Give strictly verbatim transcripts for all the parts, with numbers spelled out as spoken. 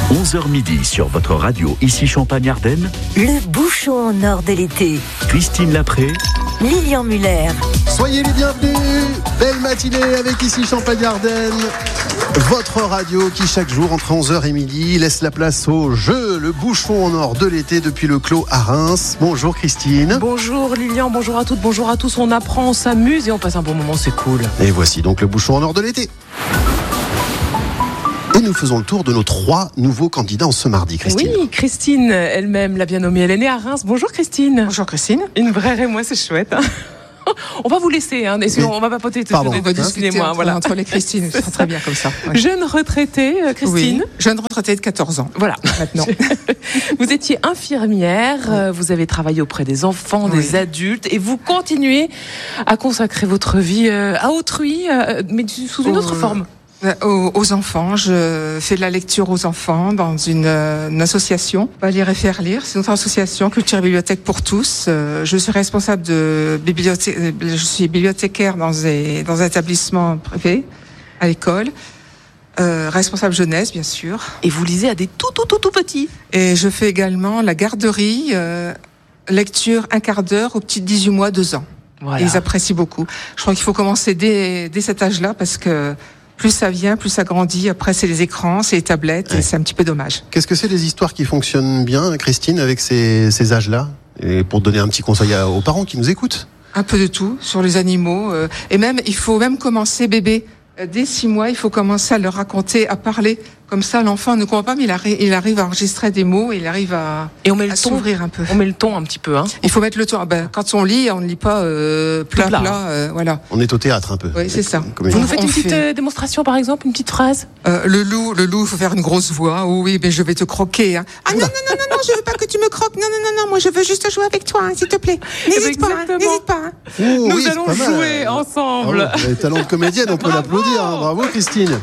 onze heures midi sur votre radio, ici Champagne-Ardenne. Le bouchon en or de l'été. Christine Lapré. Lilian Muller. Soyez les bienvenus. Belle matinée avec ici Champagne-Ardenne. Votre radio qui chaque jour entre onze heures et midi laisse la place au jeu, le bouchon en or de l'été depuis le Clos à Reims. Bonjour Christine. Bonjour Lilian, bonjour à toutes, bonjour à tous. On apprend, on s'amuse et on passe un bon moment, c'est cool. Et voici donc le bouchon en or de l'été. Et nous faisons le tour de nos trois nouveaux candidats en ce mardi, Christine. Oui, Christine elle-même l'a bien nommée, elle est née à Reims. Bonjour Christine. Bonjour Christine. Une vraie et moi, c'est chouette. Hein. On va vous laisser, hein, et sinon on va papoter tout Pardon, de On va discuter moi, entre, voilà. entre les Christine, c'est très bien comme ça. Ouais. Jeune retraitée, euh, Christine. Oui, jeune retraitée de quatorze ans. Voilà, maintenant. Vous étiez infirmière, euh, vous avez travaillé auprès des enfants, Oui. des adultes, et vous continuez à consacrer votre vie euh, à autrui, euh, mais sous une autre Euh, forme. Aux, aux enfants, je fais de la lecture aux enfants dans une, euh, une association, pas lire et faire lire. C'est notre association Culture et Bibliothèque pour tous. Euh, je suis responsable de bibliothèque, je suis bibliothécaire dans des, dans un établissement privé, à l'école. Euh, responsable jeunesse, bien sûr. Et vous lisez à des tout tout tout tout petits. Et je fais également la garderie, euh, lecture un quart d'heure aux petites dix-huit mois, deux ans. Voilà. Et ils apprécient beaucoup. Je crois qu'il faut commencer dès, dès cet âge-là parce que plus ça vient, plus ça grandit. Après, c'est les écrans, c'est les tablettes, Ouais. et c'est un petit peu dommage. Qu'est-ce que c'est des histoires qui fonctionnent bien, Christine, avec ces, ces âges-là? Et pour donner un petit conseil à- aux parents qui nous écoutent. Un peu de tout sur les animaux. euh, et même, il faut même commencer bébé. Euh, Dès six mois, il faut commencer à leur raconter, à parler. Comme ça, l'enfant ne comprend pas, mais il, arri- il arrive à enregistrer des mots, et il arrive à, Et on met à le ton. s'ouvrir un peu. On met le ton un petit peu, hein. Il faut mettre le ton. Ben, quand on lit, on ne lit pas euh, plat, plat, plat, euh, voilà. On est au théâtre un peu. Oui, c'est ça. Comme Vous une- nous faites On une petite fait- euh, démonstration, par exemple, une petite phrase. Euh, le loup, le loup, il faut faire une grosse voix. Oh oui, mais je vais te croquer. Hein. Ah non, non, non, non, non, je veux pas que tu me croques. Non, non, non, non, moi je veux juste jouer avec toi, hein, s'il te plaît. N'hésite pas, hein, exactement. n'hésite pas. Hein. Oh, Nous oui, c'est allons pas mal. jouer ensemble. Bravo. Vous avez le talent de comédienne, on peut l'applaudir. Hein. Bravo Christine.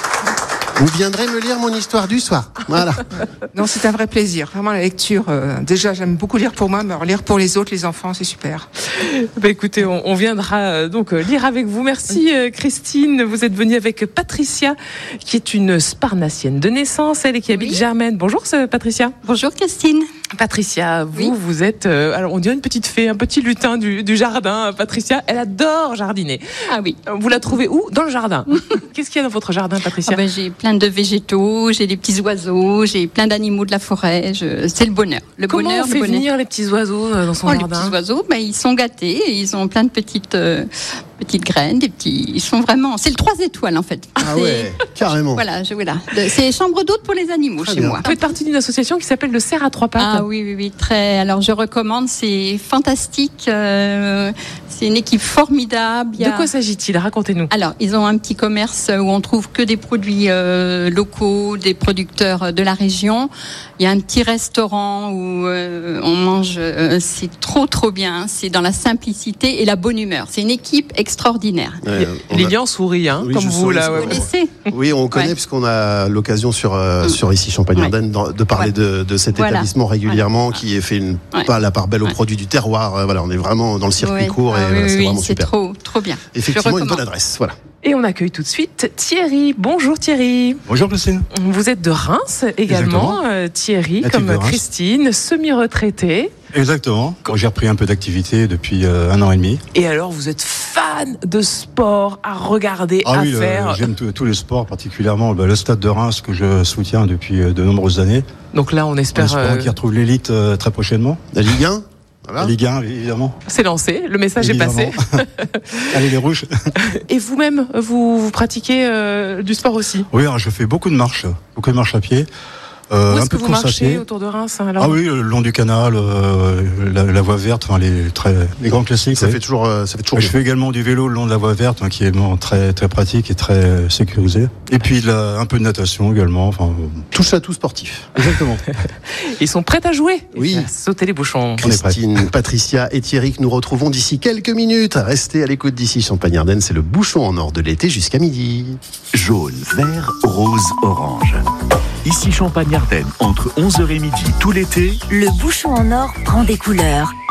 Vous viendrez me lire mon histoire du soir. Voilà. Non, c'est un vrai plaisir. Vraiment, la lecture, euh, déjà, j'aime beaucoup lire pour moi, mais alors lire pour les autres, les enfants, c'est super. Bah écoutez, on, on viendra euh, donc euh, lire avec vous. Merci euh, Christine. Vous êtes venue avec Patricia, qui est une Sparnassienne de naissance, elle et qui habite Oui. Germaine. Bonjour euh, Patricia. Bonjour Christine. Patricia, vous, Oui. vous êtes, euh, alors on dirait une petite fée, un petit lutin du, du jardin. Patricia, elle adore jardiner. Ah oui. Vous la trouvez où? Dans le jardin. Qu'est-ce qu'il y a dans votre jardin, Patricia? Ah ben, j'ai plein de végétaux, j'ai des petits oiseaux, j'ai plein d'animaux de la forêt. Je... C'est le bonheur. Le Comment bonheur, on le fait bonheur. venir les petits oiseaux euh, dans son Oh, les jardin? petits oiseaux, ben, ils sont gâtés, et ils ont plein de petites, euh, petites graines, des petits. Ils sont vraiment. C'est le trois étoiles en fait. Ah C'est- ouais, carrément. Voilà, je, voilà. De- C'est chambre d'hôte pour les animaux Très chez bien. moi. Vous faites partie d'une association qui s'appelle le Cerf à trois pattes. Ah oui, oui, oui, très. Alors je recommande, c'est fantastique. euh, c'est une équipe formidable. Il y De a- quoi s'agit-il? Racontez-nous. Alors, ils ont un petit commerce où on trouve que des produits euh, locaux, des producteurs de la région. Il y a un petit restaurant où euh, on mange. euh, c'est trop, trop bien. C'est dans la simplicité et la bonne humeur. C'est une équipe extraordinaire. Ouais, on a- Lilian sourit, hein, Oui, comme je vous souris, là. c'est ouais, bon. Vous ouais. connaissez? Oui, on connaît Ouais. puisqu'on a l'occasion sur euh, Mm. sur ici Champagne-Ardenne de, de parler de, de cet Voilà. établissement régulièrement qui est fait une Ouais. pas la part belle aux Ouais. produits du terroir. Euh, Voilà, on est vraiment dans le circuit Ouais. court et Ah oui, voilà, oui, c'est oui, vraiment c'est super. trop, trop bien. Je Effectivement, une bonne recommande. adresse. Voilà. Et on accueille tout de suite Thierry. Bonjour Thierry. Bonjour Christine. Vous êtes de Reims également, Exactement. euh, Thierry, Natif comme de Reims. Christine, semi-retraité. Exactement. Bon, j'ai repris un peu d'activité depuis euh, un an et demi. Et alors, vous êtes fan de sport à regarder, Ah à oui, le- faire. j'aime tous tous les sports, particulièrement bah, le Stade de Reims que je soutiens depuis euh, de nombreuses années. Donc là, on En espère. espérant euh, qu'il retrouve l'élite euh, très prochainement. La Ligue un. Voilà. La Ligue un, évidemment. c'est lancé, le message Évidemment. est passé. Allez les rouges. Et vous-même, vous, vous pratiquez euh, du sport aussi. Oui, alors, je fais beaucoup de marches, beaucoup de marches à pied. Euh, Où un est-ce que peu de vous course à marchez pied. autour de Reims alors Ah oui, le long du canal, euh, la, la voie verte, enfin, les, très, les grands classiques. Ça oui. fait toujours, euh, ça fait toujours Je bien. fais également du vélo le long de la voie verte, hein, qui est vraiment très très pratique et très euh, sécurisé. Et puis la- un peu de natation également. Enfin, euh, Touche à tout sportif. exactement. Ils sont prêts à jouer. Oui. Et à sauter les bouchons. On est prêt. Christine, Patricia et Thierry que nous retrouvons d'ici quelques minutes. Restez à l'écoute d'ici Champagne-Ardenne, c'est le bouchon en or de l'été jusqu'à midi. Jaune, vert, rose, orange. Ici Champagne-Ardenne, entre onze heures et midi tout l'été. Le bouchon en or prend des couleurs.